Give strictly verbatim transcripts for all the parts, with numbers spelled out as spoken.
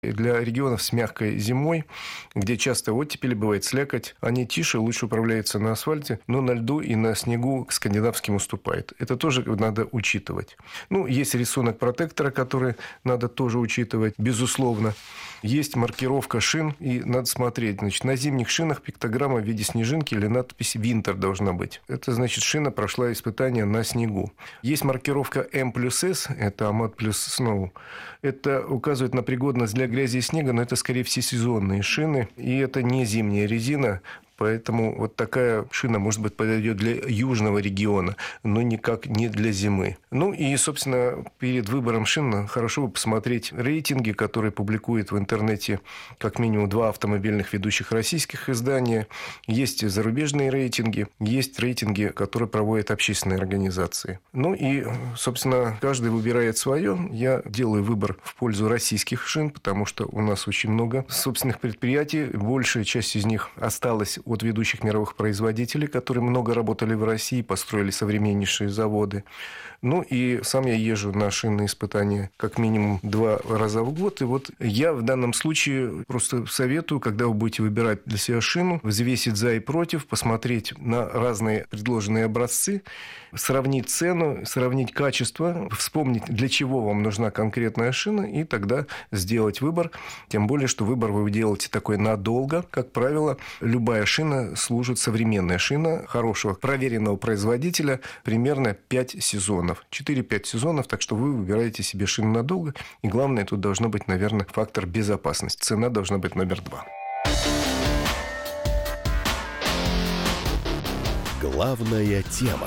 Для регионов с мягкой зимой, где часто оттепели, бывает слякоть, они тише, лучше управляются на асфальте, но на льду и на снегу к скандинавским уступает. Это тоже надо учитывать. Ну, есть рисунок протектора, который надо тоже учитывать, безусловно. Есть маркировка шин, и надо смотреть. Значит, на зимних шинах пиктограмма в виде снежинки или надпись «Винтер» должна быть. Это значит, шина прошла испытание на снегу. Есть маркировка эм плюс эс, это Амат плюс Snow. Это указывает на пригодность для грязи и снега, но это скорее всесезонные шины, и это не зимняя резина. Поэтому вот такая шина, может быть, подойдет для южного региона, но никак не для зимы. Ну и, собственно, перед выбором шин хорошо бы посмотреть рейтинги, которые публикуют в интернете как минимум два автомобильных ведущих российских издания. Есть зарубежные рейтинги, есть рейтинги, которые проводят общественные организации. Ну и, собственно, каждый выбирает свое. Я делаю выбор в пользу российских шин, потому что у нас очень много собственных предприятий. Большая часть из них осталась от ведущих мировых производителей, которые много работали в России, построили современнейшие заводы. Ну и сам я езжу на шинные испытания как минимум два раза в год. И вот я в данном случае просто советую, когда вы будете выбирать для себя шину, взвесить за и против, посмотреть на разные предложенные образцы, сравнить цену, сравнить качество, вспомнить, для чего вам нужна конкретная шина, и тогда сделать выбор. Тем более, что выбор вы делаете такой надолго. Как правило, любая шина служит, современная шина хорошего, проверенного производителя, примерно пять сезонов. четыре-пять сезонов, так что вы выбираете себе шину надолго. И главное, тут должно быть, наверное, фактор безопасности. Цена должна быть номер два. Главная тема.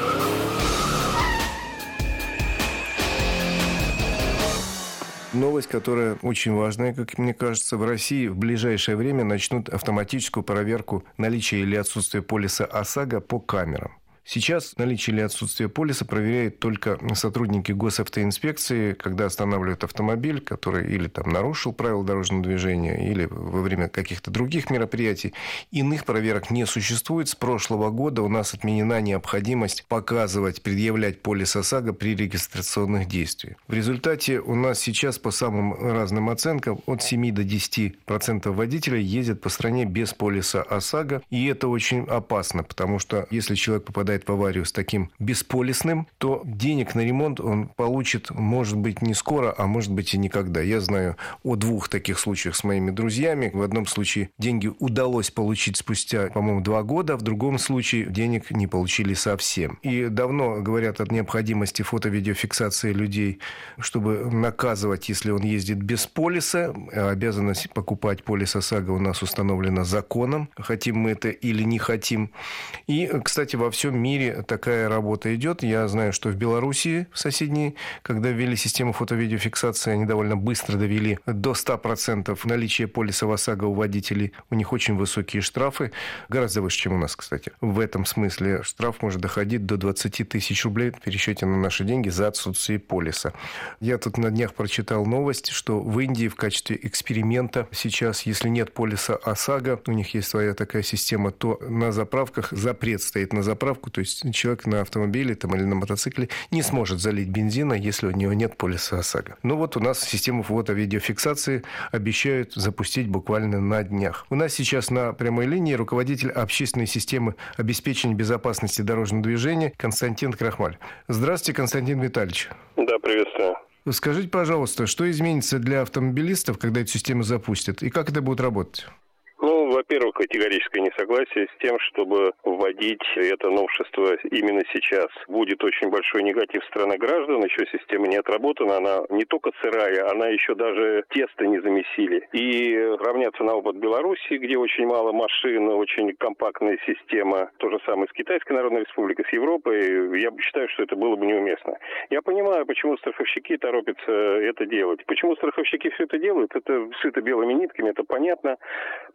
Новость, которая очень важная, как мне кажется, в России в ближайшее время начнут автоматическую проверку наличия или отсутствия полиса ОСАГО по камерам. Сейчас наличие или отсутствие полиса проверяют только сотрудники госавтоинспекции, когда останавливают автомобиль, который или там нарушил правила дорожного движения, или во время каких-то других мероприятий. Иных проверок не существует. С прошлого года у нас отменена необходимость показывать, предъявлять полис ОСАГО при регистрационных действиях. В результате у нас сейчас по самым разным оценкам от семи до десяти процентов водителей ездят по стране без полиса ОСАГО. И это очень опасно, потому что если человек попадает в аварию с таким бесполисным, то денег на ремонт он получит, может быть, не скоро, а может быть и никогда. Я знаю о двух таких случаях с моими друзьями. В одном случае деньги удалось получить спустя, по-моему, два года, в другом случае денег не получили совсем. И давно говорят о необходимости фото-видеофиксации людей, чтобы наказывать, если он ездит без полиса. Обязанность покупать полис ОСАГО у нас установлена законом, хотим мы это или не хотим. И, кстати, во всем мире такая работа идет. Я знаю, что в Белоруссии, в соседней, когда ввели систему фото-видеофиксации, они довольно быстро довели до ста процентов наличия полиса ОСАГО у водителей. У них очень высокие штрафы, гораздо выше, чем у нас, кстати. В этом смысле штраф может доходить до двадцати тысяч рублей в пересчете на наши деньги за отсутствие полиса. Я тут на днях прочитал новость, что в Индии в качестве эксперимента сейчас, если нет полиса ОСАГО, у них есть своя такая система, то на заправках запрет стоит на заправку. То есть человек на автомобиле там, или на мотоцикле не сможет залить бензина, если у него нет полиса ОСАГО. Ну вот у нас систему фото-видеофиксации обещают запустить буквально на днях. У нас сейчас на прямой линии руководитель общественной системы обеспечения безопасности дорожного движения Константин Крахмаль. Здравствуйте, Константин Витальевич. Да, приветствую. Скажите, пожалуйста, что изменится для автомобилистов, когда эту систему запустят, и как это будет работать? Ну, во-первых, категорическое несогласие с тем, чтобы вводить это новшество именно сейчас. Будет очень большой негатив со стороны граждан, еще система не отработана, она не только сырая, она еще даже тесто не замесили. И равняться на опыт Беларуси, где очень мало машин, очень компактная система, то же самое с Китайской Народной Республикой, с Европой, я считаю, что это было бы неуместно. Я понимаю, почему страховщики торопятся это делать. Почему страховщики все это делают, это сыто белыми нитками, это понятно. Камеры видеофиксации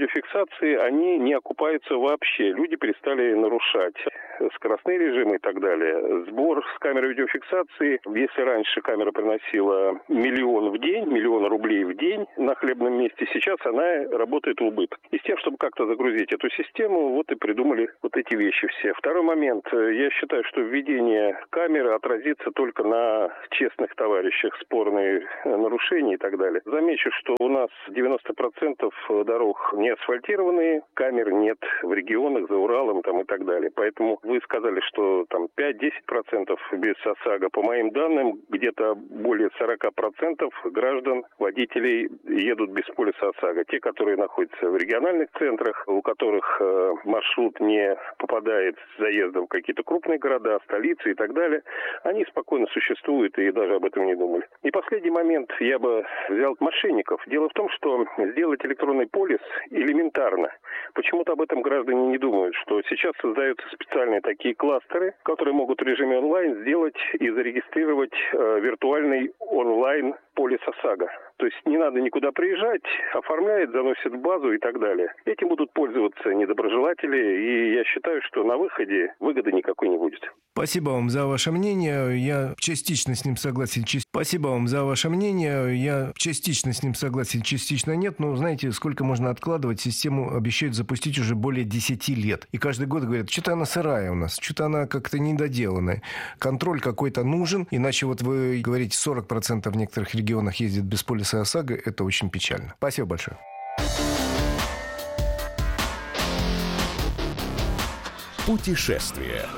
видеофиксации, они не окупаются вообще. Люди перестали нарушать скоростные режимы и так далее. Сбор с камеры видеофиксации, если раньше камера приносила миллион в день, миллион рублей в день на хлебном месте, сейчас она работает в убыток. И с тем, чтобы как-то загрузить эту систему, вот и придумали вот эти вещи все. Второй момент. Я считаю, что введение камеры отразится только на честных товарищах, спорные нарушения и так далее. Замечу, что у нас девяносто процентов дорог не асфальтированные, камер нет в регионах, за Уралом там, и так далее. Поэтому вы сказали, что там пять-десять процентов без ОСАГО. По моим данным, где-то более сорок процентов граждан, водителей едут без полиса ОСАГО. Те, которые находятся в региональных центрах, у которых э, маршрут не попадает с заездом в какие-то крупные города, столицы и так далее, они спокойно существуют и даже об этом не думали. И последний момент я бы взял мошенников. Дело в том, что сделать электронный полис элементарно. Почему-то об этом граждане не думают, что сейчас создаются специальные такие кластеры, которые могут в режиме онлайн сделать и зарегистрировать э, виртуальный онлайн полис ОСАГО. То есть не надо никуда приезжать, оформляет, заносит в базу и так далее. Этим будут пользоваться недоброжелатели, и я считаю, что на выходе выгоды никакой не будет. Спасибо вам за ваше мнение. Я частично с ним согласен. Спасибо вам за ваше мнение. Я частично с ним согласен, частично нет. Но знаете, сколько можно откладывать? Систему обещают запустить уже более десяти лет. И каждый год говорят, что-то она сырая у нас, что-то она как-то недоделанная. Контроль какой-то нужен. Иначе вот вы говорите, сорок процентов в некоторых регионах ездит без полиса ОСАГО. Это очень печально. Спасибо большое. Путешествие.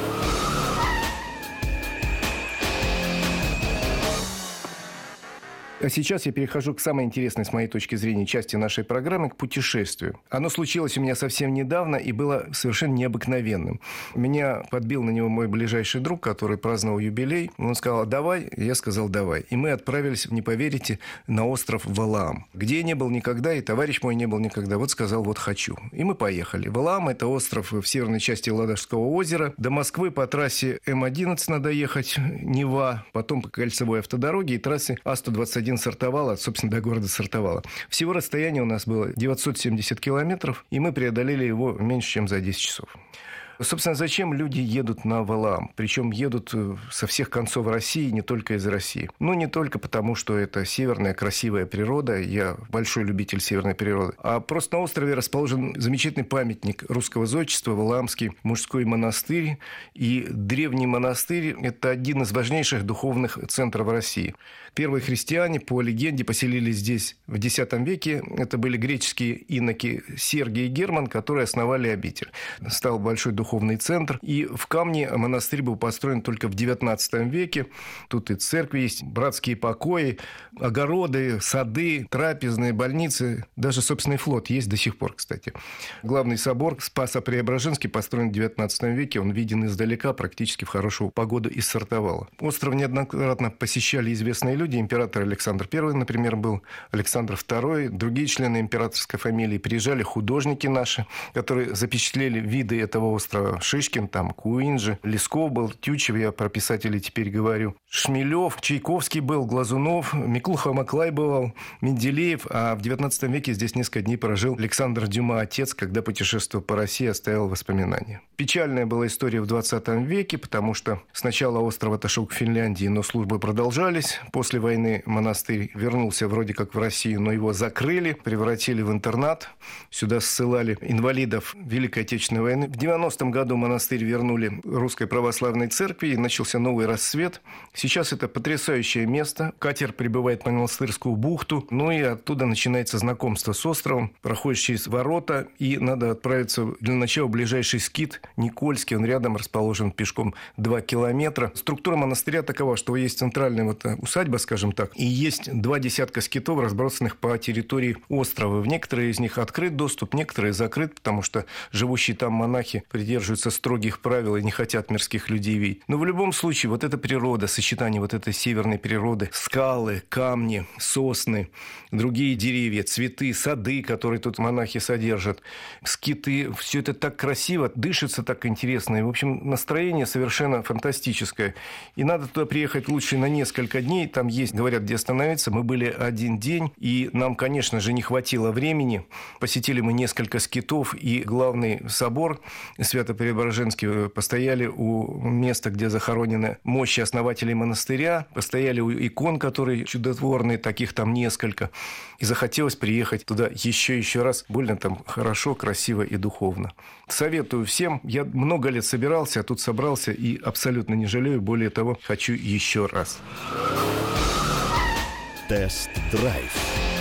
А сейчас я перехожу к самой интересной, с моей точки зрения, части нашей программы, к путешествию. Оно случилось у меня совсем недавно и было совершенно необыкновенным. Меня подбил на него мой ближайший друг, который праздновал юбилей. Он сказал, давай, я сказал, давай. И мы отправились, не поверите, на остров Валаам, где я не был никогда, и товарищ мой не был никогда. Вот сказал, вот хочу. И мы поехали. Валаам – это остров в северной части Ладожского озера. До Москвы по трассе Эм одиннадцать надо ехать, Нева, потом по кольцевой автодороге и трассе А сто двадцать один Сартовала, собственно, до города Сартовала. Всего расстояние у нас было девятьсот семьдесят километров, и мы преодолели его меньше, чем за десять часов. Собственно, зачем люди едут на Валаам? Причем едут со всех концов России, не только из России. Ну, не только потому, что это северная красивая природа, я большой любитель северной природы, а просто на острове расположен замечательный памятник русского зодчества, Валаамский мужской монастырь. И древний монастырь – это один из важнейших духовных центров России. Первые христиане, по легенде, поселились здесь в десятом веке. Это были греческие иноки Сергий и Герман, которые основали обитель. Стал большой духовный центр. И в камне монастырь был построен только в девятнадцатом веке. Тут и церкви есть, братские покои, огороды, сады, трапезные, больницы. Даже собственный флот есть до сих пор, кстати. Главный собор Спасо-Преображенский построен в девятнадцатом веке. Он виден издалека, практически в хорошую погоду из Сартовала. Остров неоднократно посещали известные люди. Император Александр Первый, например, был, Александр Второй, другие члены императорской фамилии. Приезжали художники наши, которые запечатлели виды этого острова. Шишкин, там, Куинджи, Лесков был, Тютчев, я про писателей теперь говорю, Шмелев, Чайковский был, Глазунов, Миклуха Маклай бывал, Менделеев. А в девятнадцатом веке здесь несколько дней прожил Александр Дюма, отец, когда путешествовал по России, оставил воспоминания. Печальная была история в двадцатом веке, потому что сначала остров отошел к Финляндии, но службы продолжались. После войны монастырь вернулся вроде как в Россию, но его закрыли, превратили в интернат. Сюда ссылали инвалидов Великой Отечественной войны. В девяностом году монастырь вернули Русской Православной Церкви, и начался новый расцвет. Сейчас это потрясающее место. Катер прибывает в Монастырскую бухту, ну и оттуда начинается знакомство с островом. Проходишь через ворота, и надо отправиться для начала в ближайший скит Никольский. Он рядом расположен пешком два километра. Структура монастыря такова, что есть центральная вот усадьба, скажем так, и есть два десятка скитов, разбросанных по территории острова. В некоторые из них открыт доступ, некоторые закрыт, потому что живущие там монахи предъявляют придерживаются строгих правил и не хотят мирских людей видеть. Но в любом случае, вот эта природа, сочетание вот этой северной природы, скалы, камни, сосны, другие деревья, цветы, сады, которые тут монахи содержат, скиты, все это так красиво, дышится так интересно. И, в общем, настроение совершенно фантастическое. И надо туда приехать лучше на несколько дней. Там есть, говорят, где остановиться. Мы были один день, и нам, конечно же, не хватило времени. Посетили мы несколько скитов, и главный собор Свято-Преображенский, постояли у места, где захоронены мощи основателей монастыря, постояли у икон, которые чудотворные, таких там несколько. И захотелось приехать туда еще еще раз. Больно там хорошо, красиво и духовно. Советую всем. Я много лет собирался, а тут собрался и абсолютно не жалею. Более того, хочу еще раз. Тест-драйв.